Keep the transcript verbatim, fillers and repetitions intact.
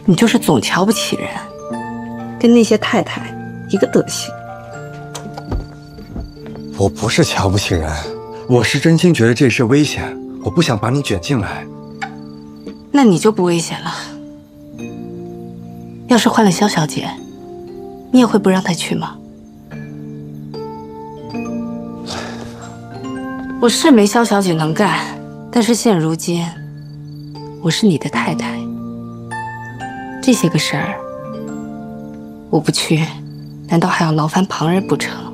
你就是总瞧不起人，跟那些太太一个德行。 我不是瞧不起人，我是真心觉得这事危险，我不想把你卷进来。 那你就不危险了。要是换了萧小姐，你也会不让她去吗？我是没萧小姐能干，但是现如今我是你的太太，这些个事儿我不去，难道还要劳烦旁人不成？